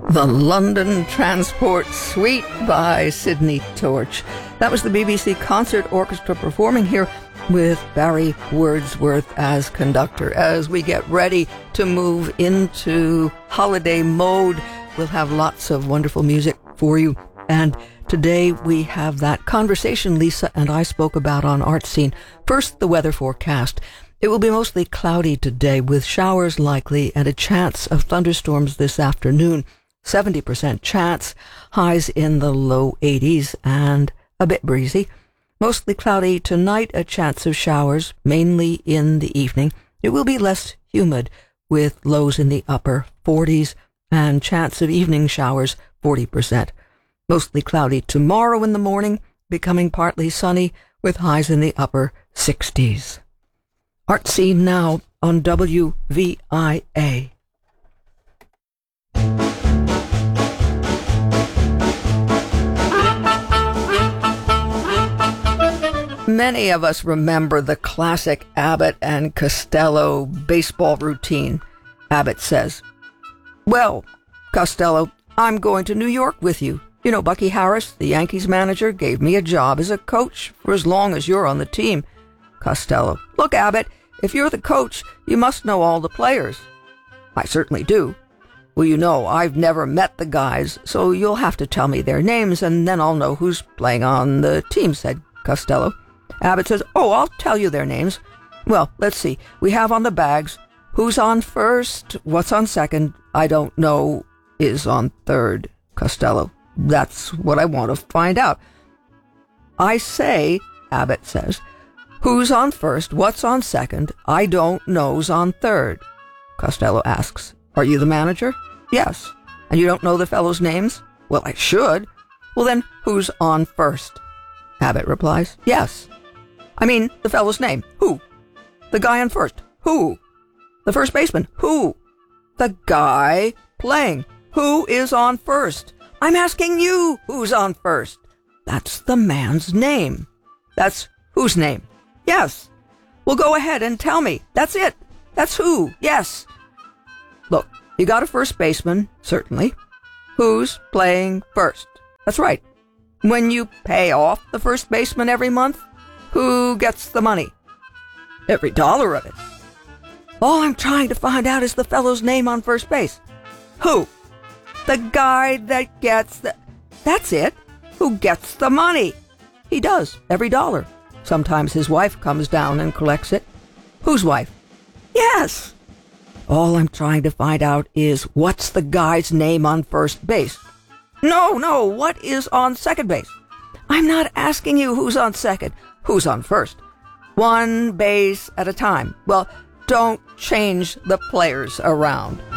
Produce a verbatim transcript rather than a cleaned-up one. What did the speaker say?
The London Transport Suite by Sidney Torch. That was the B B C Concert Orchestra performing here with Barry Wordsworth as conductor. As we get ready to move into holiday mode, we'll have lots of wonderful music for you. And today we have that conversation Lisa and I spoke about on Art Scene. First, the weather forecast. It will be mostly cloudy today with showers likely and a chance of thunderstorms this afternoon. seventy percent chance, highs in the low eighties and a bit breezy. Mostly cloudy tonight, a chance of showers, mainly in the evening. It will be less humid with lows in the upper forties and chance of evening showers, forty percent. Mostly cloudy tomorrow in the morning, becoming partly sunny with highs in the upper sixties. Art Scene now on W V I A. Many of us remember the classic Abbott and Costello baseball routine. Abbott says, "Well, Costello, I'm going to New York with you. You know, Bucky Harris, the Yankees manager, gave me a job as a coach for as long as you're on the team." Costello, "Look, Abbott, if you're the coach, you must know all the players." "I certainly do." "Well, you know, I've never met the guys, so you'll have to tell me their names, and then I'll know who's playing on the team," said Costello. Abbott says, "Oh, I'll tell you their names. Well, let's see. We have on the bags, who's on first, what's on second, I don't know, is on third." Costello, "That's what I want to find out." "I say," Abbott says, "who's on first, what's on second, I don't know's on third." Costello asks, "Are you the manager?" "Yes." "And you don't know the fellows' names?" "Well, I should." "Well, then, who's on first?" Abbott replies, "Yes." "I mean, the fellow's name. Who?" "The guy on first. Who?" "The first baseman. Who?" "The guy playing. Who is on first?" "I'm asking you who's on first." "That's the man's name." "That's whose name?" "Yes." "Well, go ahead and tell me. That's it. That's who. Yes." "Look, you got a first baseman, certainly. Who's playing first?" "That's right." "When you pay off the first baseman every month, who gets the money?" "Every dollar of it." "All I'm trying to find out is the fellow's name on first base." "Who?" "The guy that gets the..." "That's it. Who gets the money?" "He does, every dollar. Sometimes his wife comes down and collects it." "Whose wife?" "Yes." "All I'm trying to find out is what's the guy's name on first base." "No, no, what is on second base?" "I'm not asking you who's on second. Who's on first?" "One base at a time." "Well, don't change the players around."